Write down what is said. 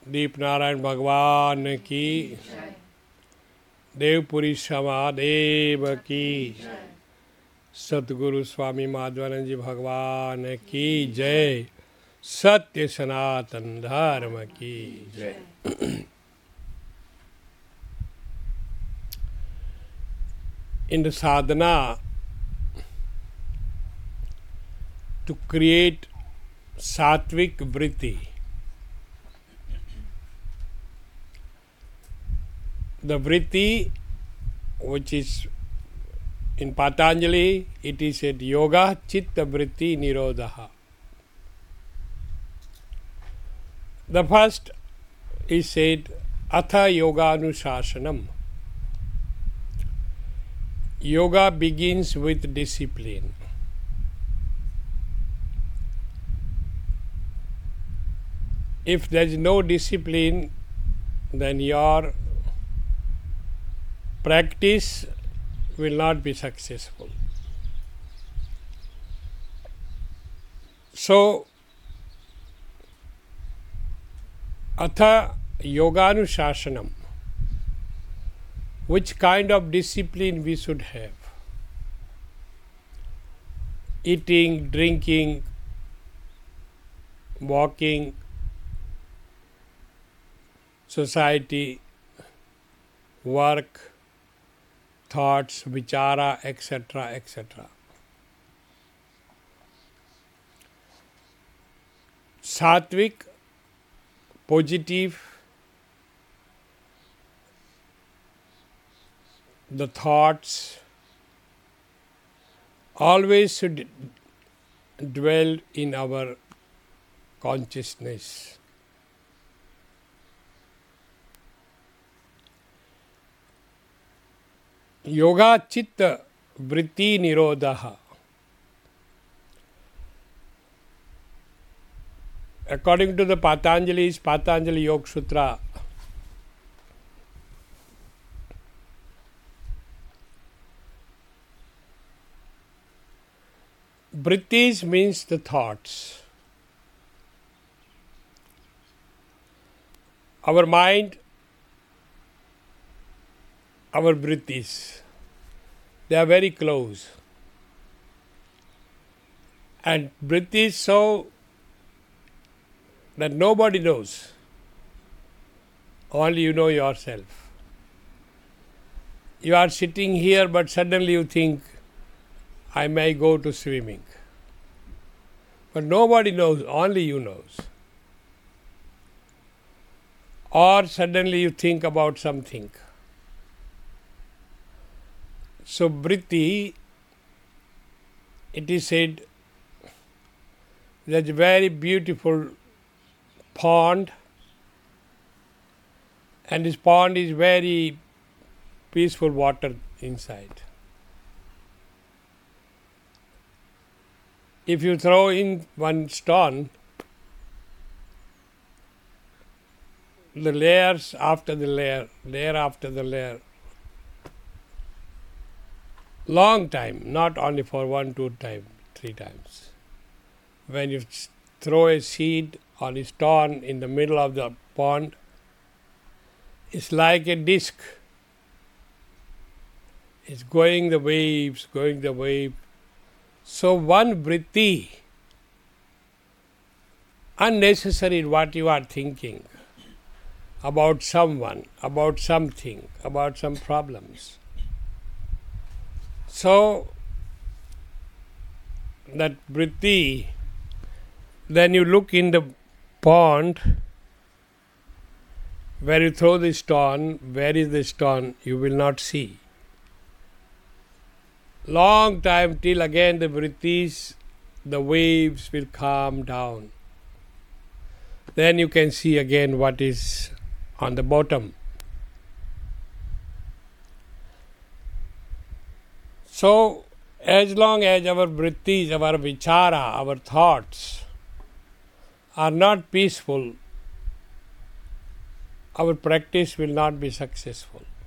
दीप नारायण भगवान की, देवपुरी समादेव की, सतगुरु स्वामी माधवानंद जी भगवान की जय, सत्य सनातन धर्म की जय। In the sadhana to create sattvic vritti, the vritti which is in Patanjali, it is said yoga chitta vritti nirodha. The first is said atha yoga anushashanam. Yoga begins with discipline. If there is no discipline, then your practice will not be successful. So, atha yoganushashanam, which kind of discipline we should have? Eating, drinking, walking, society, work, thoughts, vichara, etc., etc. Sattvic, positive, the thoughts always should dwell in our consciousness. Yoga chitta vritti nirodha. According to the Patanjali Yoga Sutra, vrittis means the thoughts. Our mind, our vrittis, they are very close. And vrittis so that nobody knows. Only you know yourself. You are sitting here, but suddenly you think, I may go to swimming. But nobody knows, only you knows. Or suddenly you think about something. So vritti, it is said, there's a very beautiful pond, and this pond is very peaceful water inside. If you throw in one stone, the layers after the layer after the layer, long time, not only for 1, 2 times, 3 times. When you throw a seed or a stone in the middle of the pond, it's like a disc. It's going the waves. So one vritti, unnecessary what you are thinking about someone, about something, about some problems. So that vritti, then you look in the pond where you throw the stone, where is the stone, you will not see. Long time till again the vrittis, the waves will calm down. Then you can see again what is on the bottom. So, as long as our vrittis, our vichara, our thoughts are not peaceful, our practice will not be successful.